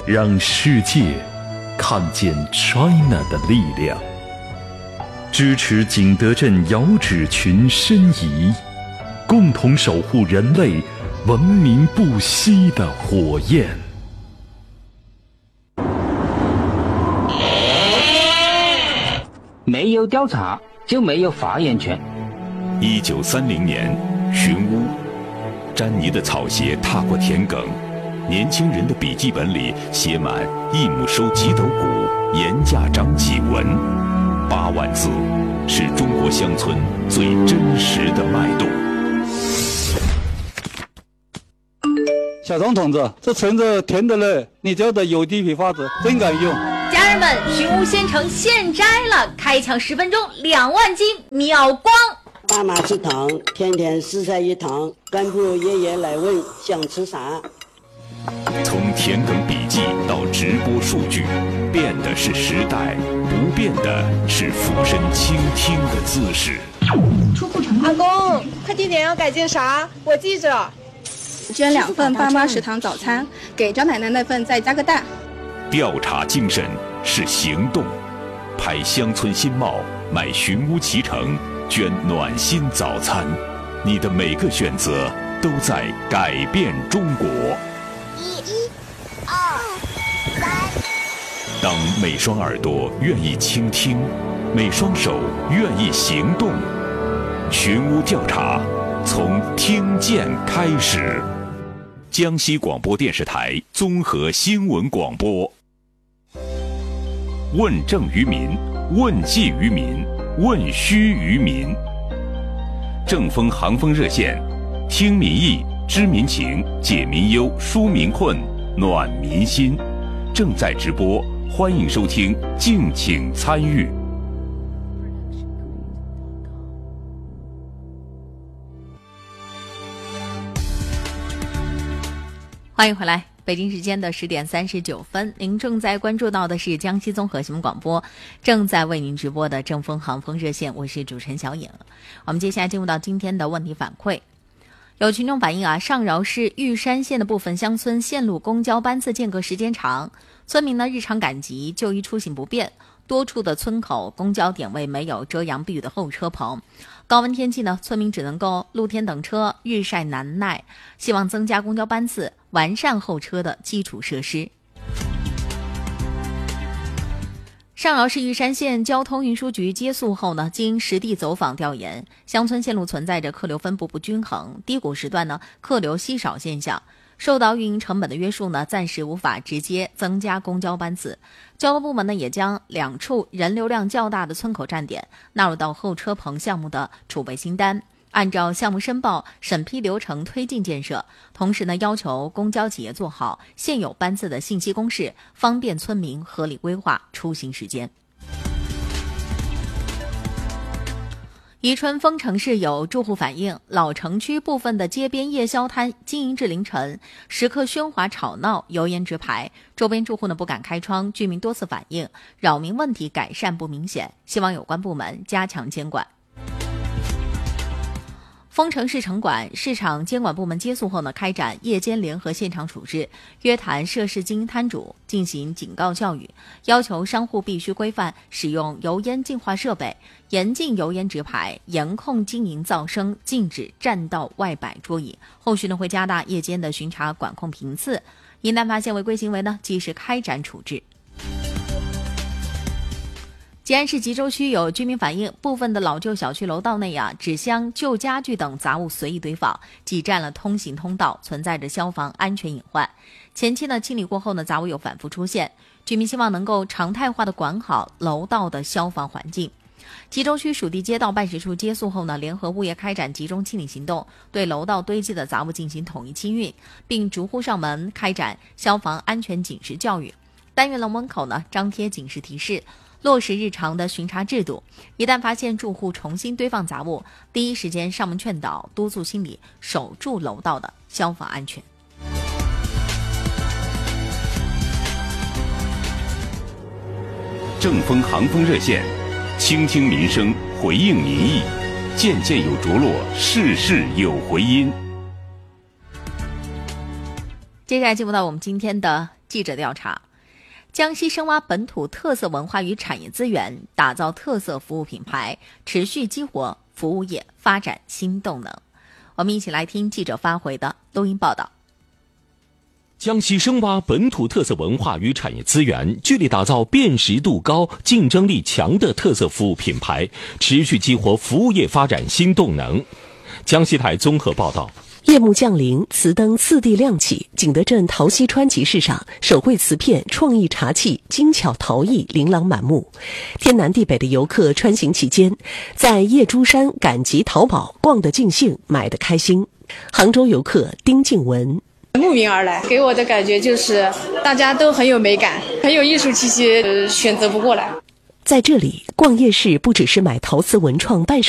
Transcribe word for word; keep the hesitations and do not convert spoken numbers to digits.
让世界看见 China 的力量，支持景德镇遥指群申遗，共同守护人类文明不息的火焰。 没有调查就没有发言权。 一九三零年，寻乌，詹妮的草鞋踏过田埂，年轻人的笔记本里写满一亩收几斗谷，盐价涨几文。八万字，是中国乡村最真实的脉动。 小张同志，这橙子甜的嘞，你教的有机批发子真敢用。 家人们，寻乌鲜橙现摘了，开抢十分钟两万斤秒光。 爸妈吃糖，天天四菜一汤，干部爷爷来问想吃啥。 从田埂笔记到直播数据，变的是时代，不变的是俯身倾听的姿势。 出库成功。阿公，快递点要改进啥？我记着。 捐两份爸妈食堂早餐，给张奶奶那份再加个蛋。 调查精神是行动，拍乡村新貌，买寻乌脐橙，捐暖心早餐。你的每个选择都在改变中国。 一、一、二、三。 当每双耳朵愿意倾听，每双手愿意行动，寻乌调查从听见开始。江西广播电视台综合新闻广播。问政于民，问计于民，问需于民。正风航风热线，听民意，知民情，解民忧，纾民困，暖民心。正在直播，欢迎收听，敬请参与。 欢迎回来，北京时间的十点三十九分，您正在关注到的是江西综合新闻广播正在为您直播的正风航风热线，我是主持人小颖。我们接下来进入到今天的问题反馈。有群众反映啊，上饶市玉山县的部分乡村线路公交班次间隔时间长，村民呢日常赶集，就医出行不便，多处的村口公交点位没有遮阳避雨的候车棚。高温天气呢，村民只能够露天等车，日晒难耐，希望增加公交班次，完善候车的基础设施。上饶市玉山县交通运输局接诉后呢，经实地走访调研，乡村线路存在着客流分布不均衡，低谷时段呢客流稀少现象。受到运营成本的约束呢，暂时无法直接增加公交班次。交通部门呢，也将两处人流量较大的村口站点纳入到候车棚项目的储备清单，按照项目申报、审批流程推进建设。同时呢，要求公交企业做好现有班次的信息公示，方便村民合理规划出行时间。宜春丰城市有住户反映，老城区部分的街边夜宵摊经营至凌晨，时刻喧哗吵闹，油烟直排，周边住户呢不敢开窗，居民多次反映扰民问题改善不明显，希望有关部门加强监管。丰城市城管市场监管部门接诉后呢，开展夜间联合现场处置，约谈涉事经营摊主，进行警告教育，要求商户必须规范使用油烟净化设备，严禁油烟直排，严控经营噪声，禁止占道外摆桌椅。后续呢会加大夜间的巡查管控频次，一旦发现违规行为呢，及时开展处置。吉安市吉州区有居民反映，部分的老旧小区楼道内啊，纸箱、旧家具等杂物随意堆放，挤占了通行通道，存在着消防安全隐患。前期呢清理过后呢，杂物有反复出现，居民希望能够常态化的管好楼道的消防环境。吉州区属地街道办事处接诉后呢，联合物业开展集中清理行动，对楼道堆积的杂物进行统一清运，并逐户上门开展消防安全警示教育。单元楼门口呢张贴警示提示，落实日常的巡查制度，一旦发现住户重新堆放杂物，第一时间上门劝导，督促清理，守住楼道的消防安全。 正风航风热线，倾听民生，回应民意，件件有着落，事事有回音。 接下来进入到我们今天的记者调查，江西深挖本土特色文化与产业资源，打造特色服务品牌，持续激活服务业发展新动能。我们一起来听记者发回的录音报道。 江西深挖本土特色文化与产业资源，致力打造辨识度高、竞争力强的特色服务品牌，持续激活服务业发展新动能。江西台综合报道。 夜幕降临，瓷灯四地亮起，景德镇陶溪川集市上，手绘瓷片、创意茶器、精巧陶艺琳琅满目。天南地北的游客穿行其间，在夜珠山赶集淘宝，逛得尽兴，买得开心。杭州游客丁静文。 慕名而来，给我的感觉就是大家都很有美感，很有艺术气息，呃，选择不过来。 在这里逛夜市，不只是买陶瓷文创伴手